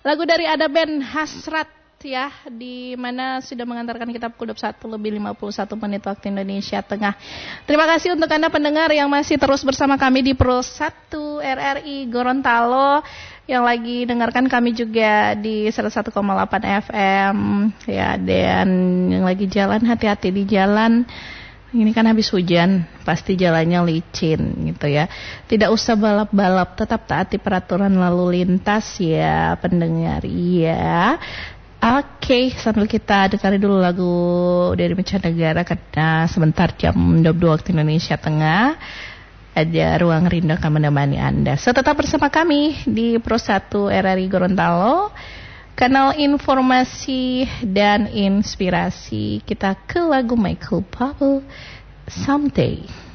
Lagu dari ada band Hasrat ya, di mana sudah mengantarkan kita pukul 21:51 waktu Indonesia Tengah. Terima kasih untuk Anda pendengar yang masih terus bersama kami di Pro 1 RRI Gorontalo, yang lagi dengarkan kami juga di 101,8 FM ya, dan yang lagi jalan hati-hati di jalan. Ini kan habis hujan, pasti jalannya licin gitu ya. Tidak usah balap-balap, tetap taati peraturan lalu lintas ya pendengar ya. Oke, sambil kita dengar dulu lagu dari mancanegara karena sebentar jam 22 waktu Indonesia Tengah ada Ruang Rindu akan menemani Anda. So, tetap bersama kami di Pro 1 RRI Gorontalo, kanal informasi dan inspirasi. Kita ke lagu Michael Bublé, Someday.